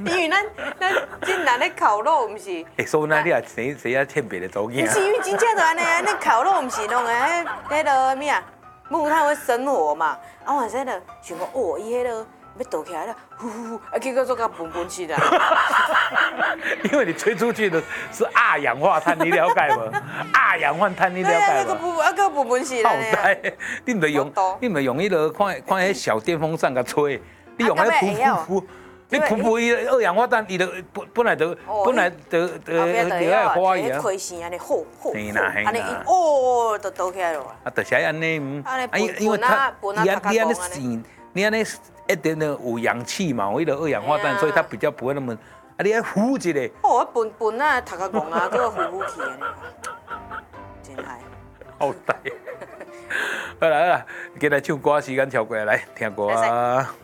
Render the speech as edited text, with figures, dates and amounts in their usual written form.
因为咱真难咧烤肉，毋是？ 所以那你也谁要特别的走毋是，因为真正就安尼啊，那烤肉毋是弄个迄个咩啊？木炭会生火嘛，啊，我说了想讲哦，伊迄个要倒起来了，呼呼呼，啊，结果做甲嘣起来。 因为你吹出去的是二氧化碳，你了解无？二氧化碳你了解无？ 啊，个嘣起来呢。 你唔用迄个看迄小电风扇甲吹，你用迄呼，你呼伊二氧化碳，伊就本来就爱花呀。 开声安尼吼吼， 安尼哦，就倒起来了。 啊，就是安尼， 因为它你安尼醒，你安尼一点点有氧气嘛，有迄个二氧化碳，所以它比较不会那么。啊，你要呼一下。 哦，笨啊，头壳戆啊，搁呼起安尼，真嗨。 好大。好啦，今日唱歌时间超过来听歌啊。